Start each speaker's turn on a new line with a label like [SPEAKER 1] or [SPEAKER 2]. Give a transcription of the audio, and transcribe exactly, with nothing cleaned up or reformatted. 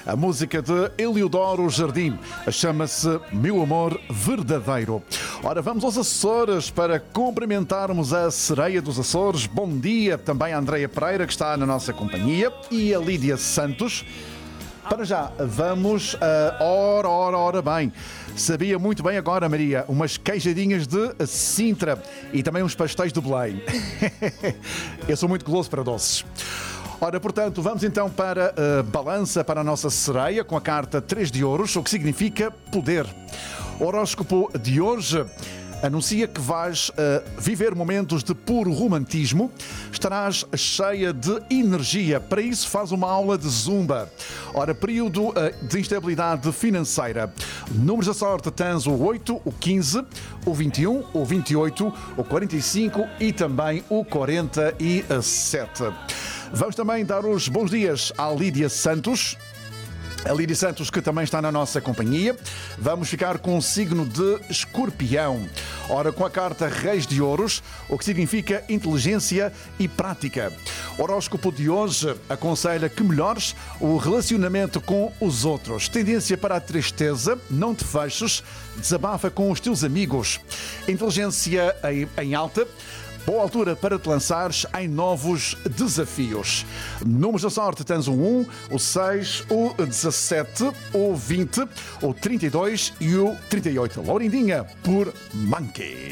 [SPEAKER 1] A música de Eliodoro Jardim chama-se Meu Amor Verdadeiro. Ora, vamos aos Açores para cumprimentarmos a sereia dos Açores. Bom dia também a Andreia Pereira, que está na nossa companhia, e a Lídia Santos. Para já, vamos a... Ora, ora, ora bem. Sabia muito bem agora, Maria, umas queijadinhas de Sintra e também uns pastéis de Belém. Eu sou muito goloso para doces. Ora, portanto, vamos então para a balança para a nossa sereia com a carta três de ouros, o que significa poder. O horóscopo de hoje anuncia que vais uh, viver momentos de puro romantismo, estarás cheia de energia. Para isso, faz uma aula de zumba. Ora, período uh, de instabilidade financeira. Números da sorte tens o oito, o quinze, o vinte e um, o vinte e oito, o quarenta e cinco e também o quarenta e sete. Vamos também dar os bons dias à Lídia Santos. A Lídia Santos, que também está na nossa companhia. Vamos ficar com o signo de Escorpião. Ora, com a carta Reis de Ouros, o que significa inteligência e prática. O horóscopo de hoje aconselha que melhores o relacionamento com os outros. Tendência para a tristeza, não te feches, desabafa com os teus amigos. Inteligência em, em alta. Boa altura para te lançares em novos desafios. Números da sorte tens o um, o seis, o dezassete, o vinte, o trinta e dois e o trinta e oito. Laurindinha por Monkey.